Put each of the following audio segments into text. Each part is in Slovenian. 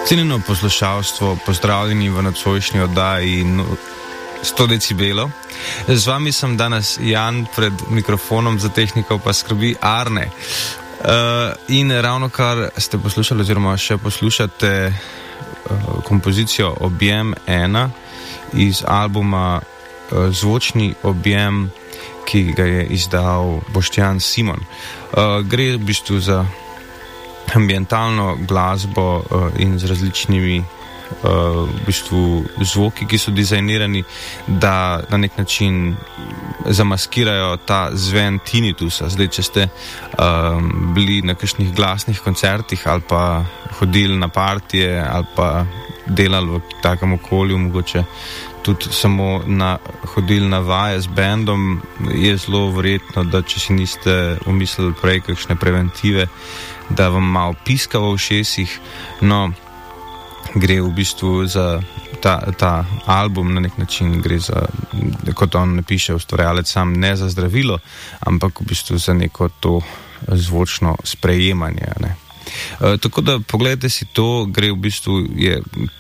Cenjeno poslušalstvo, pozdravljeni v nocojšnji oddaji 100 decibelov. Z vami sem danes Jan, pred mikrofonom za tehniko pa skrbi Arne. In ravno kar ste poslušali oziroma še poslušate kompozicijo Objem 1 iz albuma Zvočni objem, ki ga je izdal Boštjan Simon. Gre v bistvu za ambientalno glasbo in z različnimi v bistvu zvoki, ki so dizajnirani, da na nek način zamaskirajo ta zven tinnitusa. Zdaj, če ste bili na kakšnih glasnih koncertih ali pa hodili na partije ali pa delali v takem okolju, mogoče tudi samo hodili na vaje z bendom, je zelo verjetno, da če si niste umislili prej kakšne preventive, da vam malo piska v ušesih. No, gre v bistvu za ta album, na nek način gre za, kot on napiše, ustvarjalec sam, ne za zdravilo, ampak v bistvu za neko to zvočno sprejemanje, ne. Tako da pogledajte si to, gre v bistvu je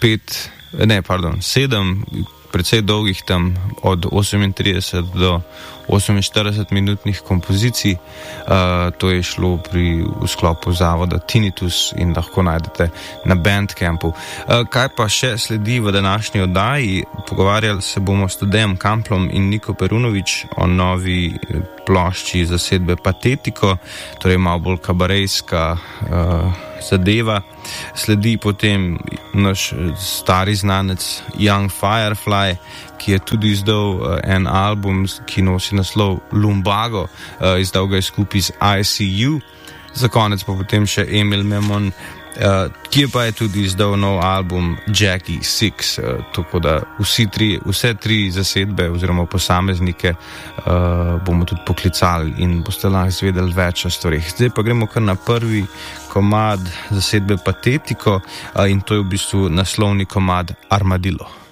7 precej dolgih tam od 38 do 48 minutnih kompozicij. To je šlo v sklopu zavoda Tinnitus in lahko najdete na Bandcampu. Kaj pa še sledi v današnji oddaji? Pogovarjali se bomo s Tadejem Kamplom in Niko Perunović o novi plošči zasedbe Patetiko, torej malo bolj kabarejska zadeva. Sledi potem naš stari znanec Young Firefly, ki je tudi izdal en album, ki nosi naslov Lumbago, izdal ga je skupaj z ICU. Za konec pa potem še Emil Memon, ki pa je tudi izdal nov album Jackie 6, tako da vse tri zasedbe oziroma posameznike bomo tudi poklicali in boste lahko izvedeli več o stvarih. Zdaj pa gremo kar na prvi komad zasedbe Patetiko in to je v bistvu naslovni komad Armadillo.